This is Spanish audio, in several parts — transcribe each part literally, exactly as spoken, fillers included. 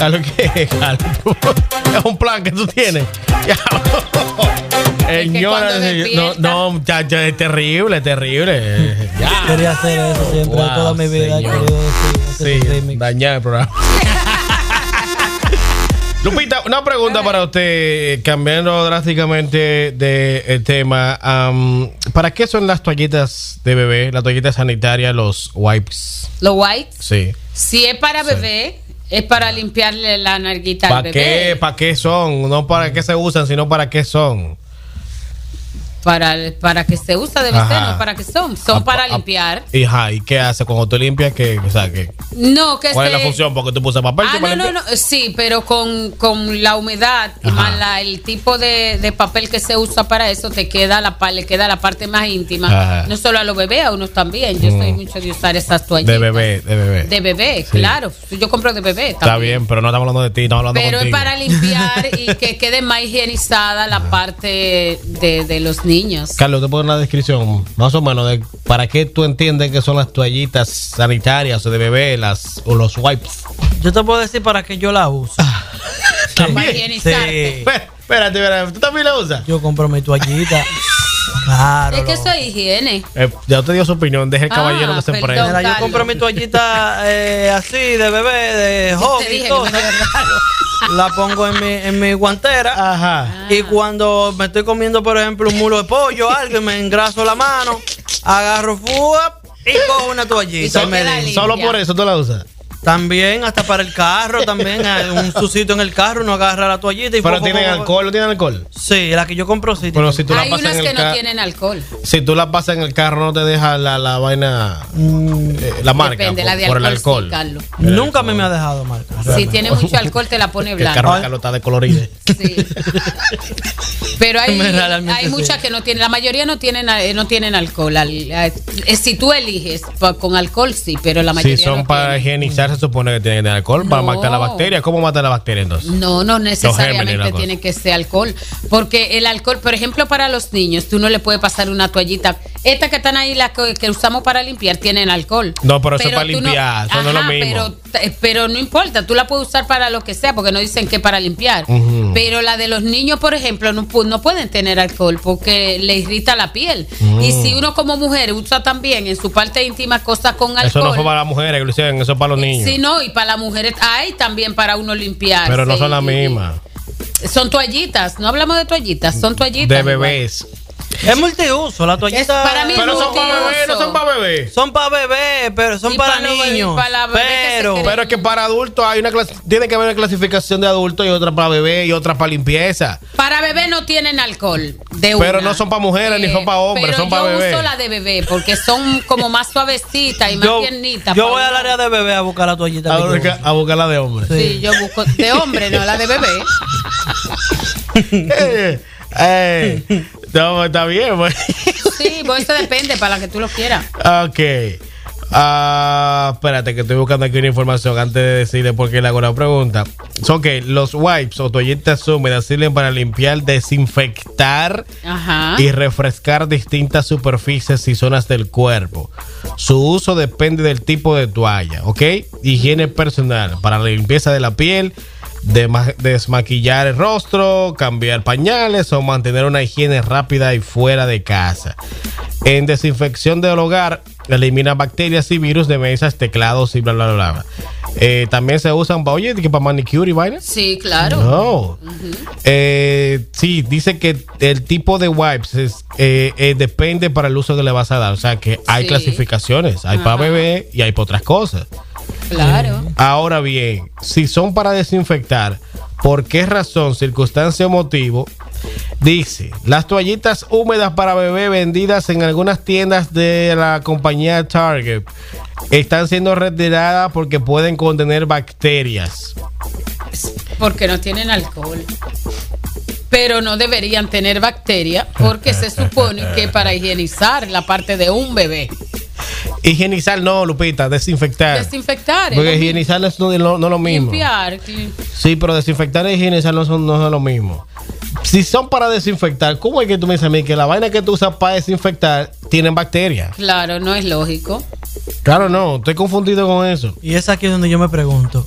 Carlos, ¿qué? Carlos, es un plan que tú tienes. Señora, no, no, muchacho, es terrible, es terrible. Ya. Quería hacer eso siempre, wow, toda mi vida. Señor. Sí, dañar el programa. Lupita, una pregunta para usted, cambiando drásticamente de el tema. Um, ¿Para qué son las toallitas de bebé, las toallitas sanitarias, los wipes? ¿Los wipes? Sí. Si es para bebé, sí, es para limpiarle la narguita al bebé. ¿Para qué? ¿Para qué son? No para qué se usan, sino para qué son. Para, para que se usa debe ser, no para que son, son a, para a, limpiar. Hija, ¿y qué hace cuando tú limpias? ¿Qué, o sea, qué? No, que ¿Cuál se... es la función? Porque tú pusas papel. Ah, no, no, no, sí, pero con, con la humedad y más la, el tipo de, de papel que se usa para eso, te queda la le queda la parte más íntima. Ajá. No solo a los bebés, a unos también. Yo mm. soy mucho de usar esas toallitas. De bebé, de bebé. De bebé, sí, claro. Yo compro de bebé también. Está bien, pero no estamos hablando de ti, estamos hablando pero contigo. Pero es para limpiar y que quede más higienizada la parte de, de los niños. Carlos, te pongo una descripción más o menos de para qué tú entiendes que son las toallitas sanitarias o de bebé, las o los wipes. Yo te puedo decir para qué yo la uso. Para higienizarte. Sí. Espérate, espérate, ¿tú también la usas? Yo compro mi toallita. Claro. Es que eso es higiene. Eh, ya te dio su opinión, deja el ah, caballero que se emprende. Mira, yo compro mi toallita eh, así de bebé, de hockey y todo. La pongo en mi, en mi guantera. Ajá. Ah. Y cuando me estoy comiendo, por ejemplo, un mulo de pollo o algo y me engraso la mano, agarro fuga y cojo una toallita. So, solo por eso tú la usas. También, hasta para el carro, también hay un sucito en el carro, uno agarra la toallita y... ¿Pero tienen alcohol? ¿No tienen alcohol? Sí, la que yo compro sí. Pero si tú hay la pasas unas en que el no car- tienen alcohol. Si tú la pasas en el carro, no te deja la, la vaina, mm, eh, la marca. Depende, por, la de por alcohol, el alcohol. Sí, el Nunca alcohol. me, me ha dejado marca. Si realmente tiene mucho alcohol, te la pone blanca. El carro de Carlos está de colorido. Sí. Pero hay, hay sí. muchas que no tienen, la mayoría no tienen, no tienen alcohol. Al, a, si tú eliges pa, con alcohol, sí, pero la mayoría Si son no para tienen. higienizar, se supone que tienen alcohol, no. Para matar la bacteria. ¿Cómo mata la bacteria entonces? No, no necesariamente tiene que ser alcohol. Porque el alcohol, por ejemplo, para los niños, tú no le puedes pasar una toallita. Estas que están ahí, las que, que usamos para limpiar, tienen alcohol. No, pero, pero eso es para limpiar, no, eso ajá, no es lo mismo. Pero, pero no importa, tú la puedes usar para lo que sea, porque no dicen que para limpiar. Uh-huh. Pero la de los niños, por ejemplo, no, no pueden tener alcohol porque le irrita la piel. Uh-huh. Y si uno como mujer usa también en su parte íntima cosas con alcohol. Eso no fue para las mujeres, eso es para los niños. Sí, no, y para las mujeres hay también para uno limpiar. Pero no son las mismas. Son toallitas, no hablamos de toallitas, son toallitas. De bebés. Es multiuso, la toallita. Es para mí pero es son para bebés, no son para bebés. Son para bebés, pero son y para, para niños. Para la bebé pero, pero es que para adultos hay una clase, tiene que haber una clasificación de adultos y otra para bebé y otra para limpieza. Para bebé no tienen alcohol. De pero una. No son para mujeres eh, ni son para hombres, pero son para bebés. Yo uso la de bebé porque son como más suavecitas y más yo, tiernitas. Yo voy al área de bebé a buscar la toallita. A, buscar, a buscar la de hombre. Sí. sí, yo busco de hombre, no la de bebé. eh, eh, no, está bien, pues. Sí, pues eso depende para la que tú lo quieras. Ok. Uh, espérate, que estoy buscando aquí una información antes de decirle por qué le hago la pregunta. So, ok, los wipes o toallitas húmedas sirven para limpiar, desinfectar Ajá. y refrescar distintas superficies y zonas del cuerpo. Su uso depende del tipo de toalla, ¿ok? Higiene personal para la limpieza de la piel, de desmaquillar el rostro, cambiar pañales o mantener una higiene rápida y fuera de casa. En desinfección del hogar, elimina bacterias y virus de mesas, teclados y bla, bla, bla, bla. Eh, también se usan, oye, ¿para manicure y vaina? Sí, claro. No. Uh-huh. Eh, sí, dice que el tipo de wipes es, eh, eh, depende para el uso que le vas a dar. O sea, que hay sí. clasificaciones. Hay Ajá. para bebé y hay para otras cosas. Claro. Ahora bien, si son para desinfectar, ¿por qué razón, circunstancia o motivo? Dice, las toallitas húmedas para bebé vendidas en algunas tiendas de la compañía Target están siendo retiradas porque pueden contener bacterias. Porque no tienen alcohol. Pero no deberían tener bacterias porque se supone que para higienizar la parte de un bebé. Higienizar no, Lupita, desinfectar. Desinfectar. Porque higienizar no es no, no, no lo mismo. Limpiar. Sí, pero desinfectar y higienizar no son, no son lo mismo. Si son para desinfectar, ¿cómo es que tú me dices a mí que la vaina que tú usas para desinfectar tienen bacterias? Claro, no es lógico. Claro, no, estoy confundido con eso. Y es aquí donde yo me pregunto,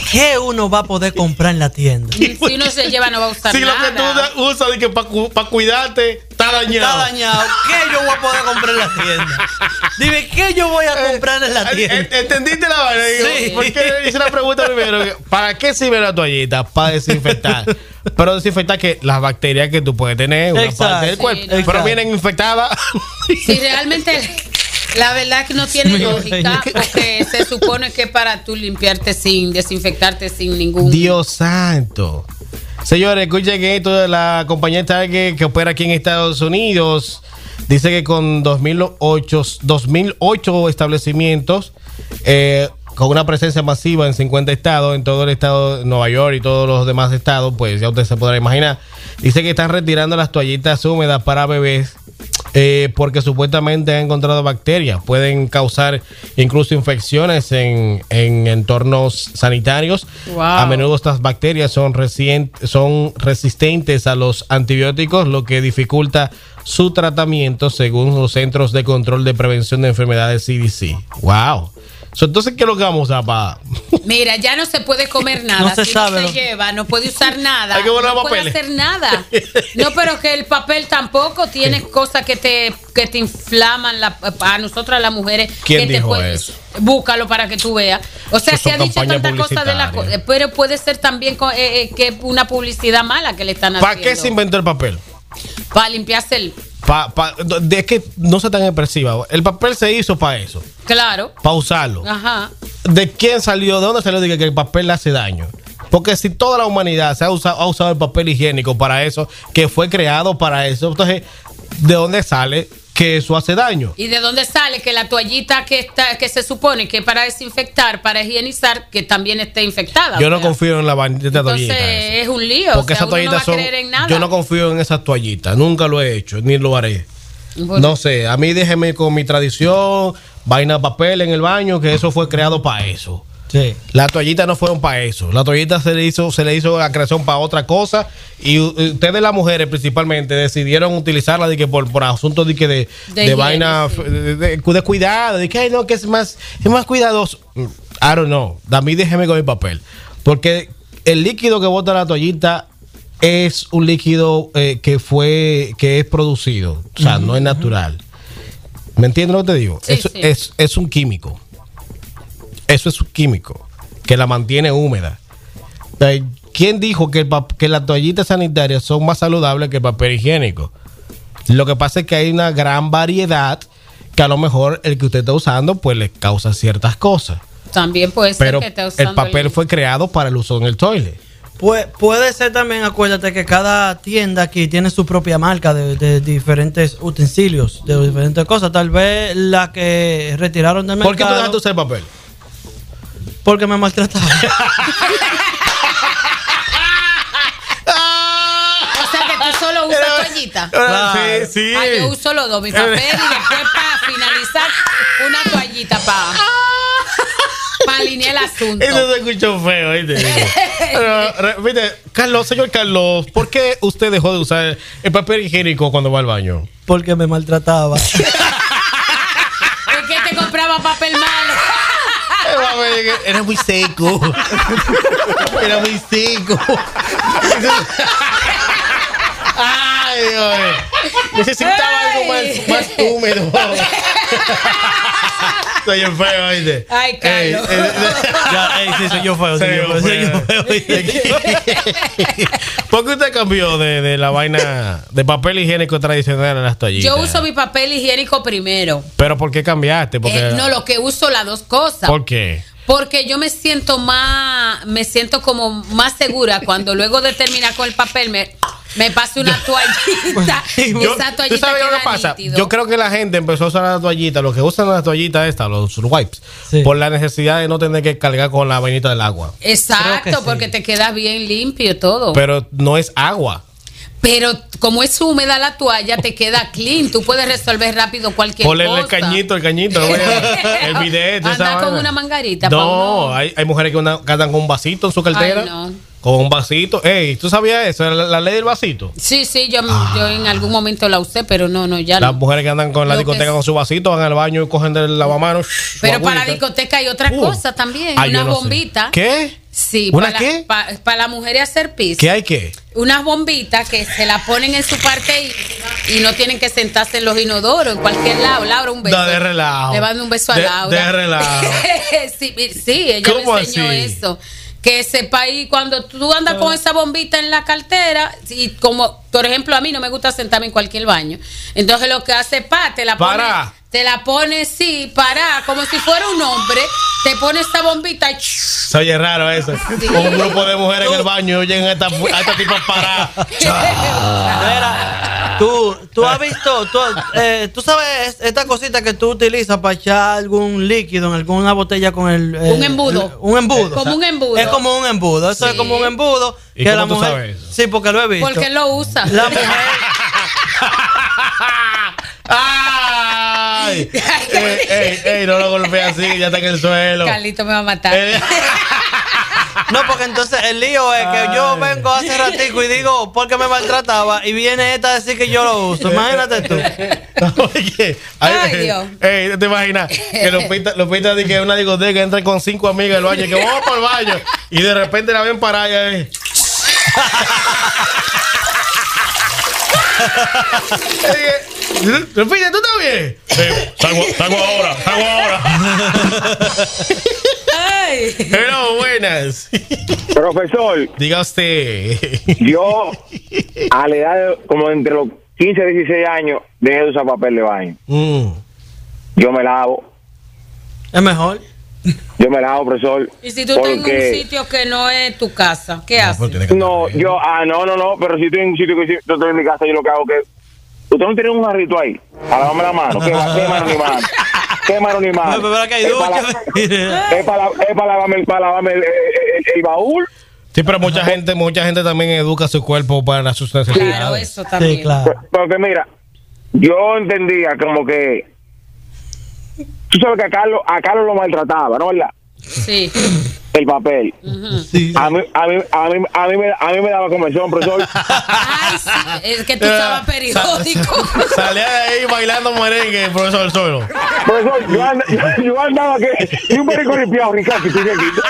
¿qué uno va a poder comprar en la tienda? Si uno se lleva, no va a usar Si nada. lo que tú usas para pa cuidarte está dañado. Está dañado. ¿Qué yo voy a poder comprar en la tienda? Dime, ¿qué yo voy a comprar en la tienda? ¿Entendiste la vaina? Sí. Porque hice la pregunta primero. ¿Para qué sirve la toallita? Para desinfectar. Pero desinfectar que las bacterias que tú puedes tener en una Exacto. parte del Sí, cuerpo. no. Pero Exacto. vienen infectadas. Si realmente la verdad que no tiene lógica, porque se supone que es para tú limpiarte sin desinfectarte sin ningún. Dios santo. Señores, escuchen que esto de la compañía Target que opera aquí en Estados Unidos dice que con dos mil ocho, dos mil ocho establecimientos, eh, con una presencia masiva en cincuenta estados, en todo el estado de Nueva York y todos los demás estados, pues ya usted se podrá imaginar. Dice que están retirando las toallitas húmedas para bebés eh, porque supuestamente han encontrado bacterias. Pueden causar incluso infecciones en, en entornos sanitarios. Wow. A menudo estas bacterias son, resien- son resistentes a los antibióticos, lo que dificulta su tratamiento según los Centros de Control de Prevención de Enfermedades C D C. ¡Wow! So, entonces, ¿qué es lo que vamos a para? Mira, ya no se puede comer nada. No se si sabe, no ¿no? se lleva, no puede usar nada. Hay que borrar no puede papeles. hacer nada. No, pero que el papel tampoco tiene cosas que te, que te inflaman la, a nosotras las mujeres. ¿Quién que te dijo puede- eso? Búscalo para que tú veas. O sea, Eso se son ha dicho campañas tanta cosa de la co- publicitarias. pero puede ser también co- eh, eh, que una publicidad mala que le están haciendo. ¿Para qué se inventó el papel? Para limpiarse el. Pa, pa, de que no sea tan expresiva. El papel se hizo para eso, Claro. para usarlo. Ajá. ¿De quién salió? ¿De dónde salió de que el papel le hace daño? Porque si toda la humanidad se ha usado, ha usado el papel higiénico para eso, que fue creado para eso, entonces, ¿de dónde sale que eso hace daño? ¿Y de dónde sale que la toallita que está que se supone que es para desinfectar, para higienizar, que también esté infectada? Yo O no sea, confío en la bandita de entonces toallitas. esa. es un lío. Porque o sea, esas uno no va toallitas a son. creer en nada. Yo no confío en esas toallitas. Nunca lo he hecho, ni lo haré. Bueno, No sé, a mí déjeme con mi tradición, vaina de papel en el baño, que eso fue creado para eso. Sí. Las toallitas no fueron para eso. La toallita se le hizo, se le hizo la creación para otra cosa. Y u- ustedes, las mujeres principalmente, decidieron utilizarla de que por, por asuntos de que de, De de higiene, vaina, sí. de, de- de cuidado, de que ay, no, que es más, es más cuidadoso. I don't know. A mí déjeme con el papel. Porque el líquido que bota la toallita es un líquido eh, que fue, que es producido. O sea, no es natural. ¿Me entiendes lo que te digo? Sí, Eso sí. Es, es un químico. Eso es un químico que la mantiene húmeda. Eh, ¿Quién dijo que, el pap- que las toallitas sanitarias son más saludables que el papel higiénico? Lo que pasa es que hay una gran variedad que a lo mejor el que usted está usando pues le causa ciertas cosas. también puede ser Pero que esté usando el papel fue creado para el uso en el toilet. Pu- puede ser también, acuérdate que cada tienda aquí tiene su propia marca de, de diferentes utensilios, de diferentes cosas. Tal vez la que retiraron del ¿Por qué tú mercado. dejaste usar papel? Porque me maltrataba. O sea que tú solo usas toallita. Claro. Sí, sí. Ah, yo uso los dos, mi papel y después para finalizar una toallita para pa alinear el asunto. Eso se escuchó feo, ¿viste? Pero, re- viste, Carlos, señor Carlos, ¿por qué usted dejó de usar el papel higiénico cuando va al baño? Porque me maltrataba. ¿Por qué te compraba papel malo? Era muy seco. Era muy seco. Ay, Dios. Necesitaba algo más, más húmedo. Soy el feo, ¿viste? Ay, Carlos. Ey, eh, Ya, ey, sí, soy yo feo. Soy Se yo vio feo, soy yo feo. feo. ¿Por qué usted cambió de, de la vaina de papel higiénico tradicional a las toallitas? Yo uso mi papel higiénico primero. ¿Pero por qué cambiaste? Porque, Eh, no, lo que uso las dos cosas. ¿Por qué? Porque yo me siento más, me siento como más segura cuando luego de terminar con el papel me, me paso una toallita. y Yo- esa ¿Tú toallita sabes lo queda que pasa? nítido. Yo creo que la gente empezó a usar la toallita, los que usan las toallitas estas, los wipes, Sí. por la necesidad de no tener que cargar con la vainita del agua. Creo Exacto, que sí. porque te queda bien limpio todo. Pero no es agua. Pero como es húmeda la toalla, te queda clean. Tú puedes resolver rápido cualquier Ponle cosa. el cañito, el cañito, no vaya- el bidete. esa Anda con vaina. una mangarita. pa' No, uno. hay, hay mujeres que, una- que andan con un vasito en su cartera. Ay, no. Con un vasito. Ey, ¿tú sabías eso? La, la ley del vasito. Sí, sí, yo, yo en algún momento la usé, pero no, no, ya Las no. mujeres que andan con la Lo discoteca que- con su vasito van al baño y cogen del lavamanos. Pero su para la agüita. discoteca hay otra Uh. cosa también, Ay, yo una no sé. bombita. ¿Qué? Sí, ¿Una para, qué? Para pa la mujer y hacer pis. ¿Qué hay qué? Unas bombitas que se la ponen en su parte íntima y no tienen que sentarse en los inodoros, en cualquier lado. Laura, un beso. No, de relajo. Le mando un beso a De- Laura. de relajo. sí, sí, ella me ¿Cómo enseñó así? eso. Que sepa ahí, cuando tú andas con esa bombita en la cartera, y como, por ejemplo, a mí no me gusta sentarme en cualquier baño. Entonces lo que hace pa, te la pone, Para. te la pone, sí, para, como si fuera un hombre, te pone esta bombita y Se oye raro eso. Sí. Un grupo de mujeres en el baño y oyen a esta, a esta tipa parada. Mira, tú, tú has visto, tú, eh, tú sabes esta cosita que tú utilizas para echar algún líquido en alguna botella con el... eh, Un embudo. el- un embudo. Como un embudo. Es como un embudo. Eso Sí. es como un embudo. ¿Y que cómo la tú mujer, sabes eso? Sí, porque lo he visto. porque lo usa. La mujer... ¡Ay! ey, ey, ey, no lo golpee así, que ya está en el suelo. Carlito me va a matar. Eh, No, porque entonces el lío es que yo Ay. vengo hace ratico y digo, ¿por qué me maltrataba? Y viene esta a decir que yo lo uso. Imagínate tú. Oye, ay, Ay, eh, Dios. ey, ¿te imaginas? Que los pintas los pinta de que una discoteca entra con cinco amigas al baño, que vamos por el baño, y de repente la ven parada y ahí. Repite, ¿tú estás bien? Eh, salgo, salgo ahora, salgo ahora. Ay. Hello, buenas. Profesor, Diga usted. yo a la edad de como entre los quince y dieciséis años dejé de usar papel de baño. Mm. Yo me lavo, Es mejor. yo me lavo, profesor. Y si tú estás en un porque- sitio que no es tu casa, ¿qué Ah, haces? pues tiene que No, estar bien. yo, ah, no, no, no, pero si estoy en un sitio que si- yo estoy en mi casa, yo lo que hago es que... ¿Usted no tiene un jarrito ahí? A lavarme la mano. ¿Qué, qué mano ni mano? ¿Qué mano ni mano? No, pero verdad que hay Es para ducha. la- es para es para lavarme, para lavarme el, el- el- el baúl. Sí, pero mucha gente, mucha gente también educa su cuerpo para sus necesidades. Claro, eso también. Sí, claro. Porque mira, yo entendía como que... Tú sabes que a Carlos, a Carlos lo maltrataba, ¿no? ¿Verdad? Sí. El papel. Sí. A mí, a mí, a mí, a mí, me, a mí me daba comezón, profesor. Ay, sí, es que tú usabas periódico. Salía de ahí bailando merengue, el profesor del suelo. Profesor, yo, and, yo, yo andaba que... Y un perico limpiado, Ricardo, que estoy aquí.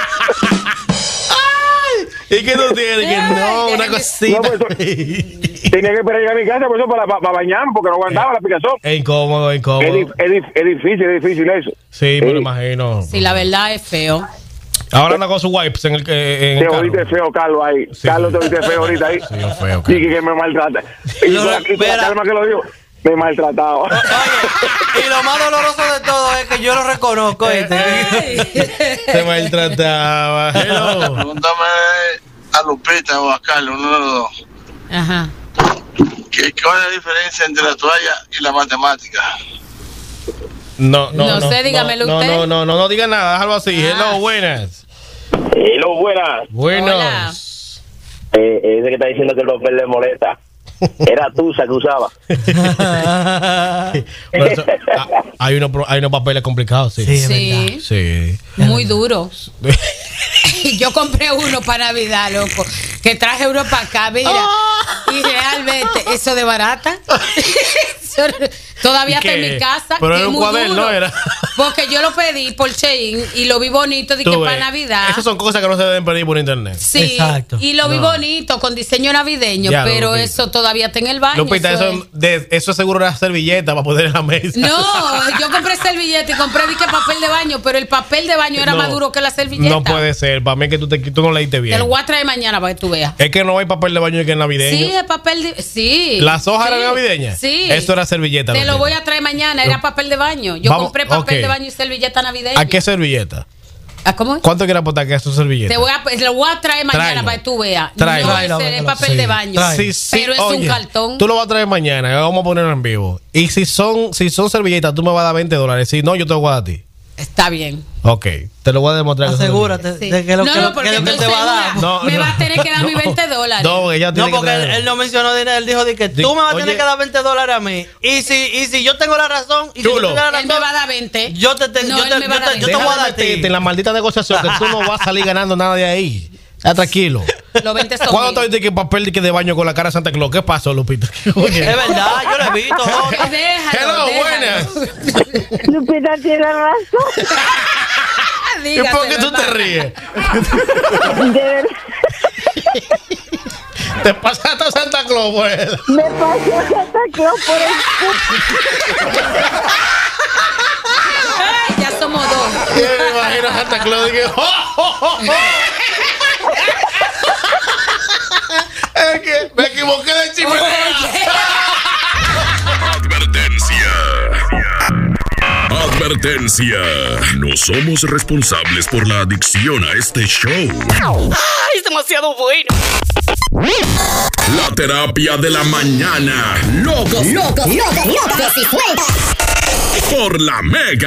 ¿Y qué tú tienes? Que no, Ay, una No, cosita. profesor. Tenía que esperar a llegar a mi casa, profesor, para, para, para bañarme, porque no aguantaba la picazón. Es incómodo, es Es, incómodo. di- es, di- es difícil, es difícil eso. Sí, me lo imagino. Sí, la verdad es feo. Ahora anda con sus wipes en el, que- en Te el carro. oíste feo, Carlos, ahí. Sí, Carlos, sí. te oíste feo ahorita ahí. Sí, yo feo, Y Carlos. que, que me maltrata. Y Lo- con la, y con la mira. calma que lo digo, me maltrataba. Oye, y lo más doloroso de todo es que yo lo reconozco. ¿Viste? Se maltrataba. Hello. Pregúntame a Lupita o a Carlos, uno de los dos. Ajá. ¿Qué, ¿Cuál es la diferencia entre la toalla y la matemática? No, no, No sé, dígamelo no, usted. No, no, no, no diga nada, déjalo así. Ah. Hello, buenas. Hello, buenas. Buenos. Eh, ese que está diciendo que el papel le molesta. Era Tusa que usaba. Por eso, ah, hay, unos, pro- hay unos papeles complicados, sí. Sí. Es Sí, Sí. muy duro. Yo compré uno para Navidad, loco. Que traje uno para acá, mira. Y realmente, eso de barata. Eso todavía ¿Y está en qué? mi casa. Pero que era es un muy cuaderno, duro. era. Porque yo lo pedí por Shein y lo vi bonito, dije Tú para ves, Navidad. Esas son cosas que no se deben pedir por internet. Sí, Exacto. y lo vi bonito con diseño navideño, Ya, pero Lupita. eso todavía está en el baño. Lupita, eso eso, de, eso es seguro una servilleta para poner en la mesa. es- No, yo compré servilleta y compré dije, papel de baño, pero el papel de baño era No, más duro que la servilleta. No puede ser. Para mí es que tú, te, tú no leíste Te bien. lo voy a traer mañana para que tú veas. Es que no hay papel de baño que es navideño. Sí, el papel de... Sí. ¿Las hojas Sí, eran navideñas? Sí. Esto era servilleta. Te lo Lupita. voy a traer mañana, era papel de baño. Yo Vamos, compré papel ok. de baño y servilleta navideña. ¿A qué servilleta? ¿A cómo es? ¿Cuánto quieres apostar que es tu servilleta? Te voy a, lo voy a traer mañana Tráelo. para que tú veas. Tráelo. No, Tráelo, ese es véngalo. papel Sí, de baño. tráelo. Sí, sí, pero es oye, un cartón. Tú lo vas a traer mañana, vamos a ponerlo en vivo. Y si son, si son servilletas, tú me vas a dar veinte dólares. Si no, yo te lo voy a dar a ti. Está bien. Ok, te lo voy a demostrar. que son Asegúrate Sí. de que lo no, que, no, lo- porque que lo que él te estoy va a dar. segura. No, me no. vas a tener que dar mis No. veinte dólares. No, ella tiene No, porque que él, traer- él no mencionó dinero, él dijo de que Di- tú me vas a oye. tener que dar veinte dólares a mí. Y si, y si yo tengo la razón, y si Chulo. tú tienes la Él me razón, va a dar veinte. yo te, te- No, yo él te, me va a yo dar te, yo veinte. te voy a Déjame dar a ti. meterte en la maldita negociación que tú no vas a salir ganando nada de ahí. Está tranquilo. Los veinte son ¿Cuándo míos. te diste que papel de, que de baño con la cara de Santa Claus? ¿Qué pasó, Lupita? Oye. Es verdad, yo lo he visto. ¿no? Déjalo, Hello, déjalo. buenas. Lupita tiene razón. ¿Y por qué tú te ríes? Te pasaste a Santa Claus por él. Me pasé a Santa Claus por el... Ay, ya somos dos. Yo me imagino a Santa Claus y que... ¡Oh, oh, oh, oh! Es que me equivoqué de chimenea. Advertencia. Advertencia. No somos responsables por la adicción a este show. ¡Ay, es demasiado bueno! La terapia de la mañana. Locos, locos, locos, locos y sueltas. Por la Mega.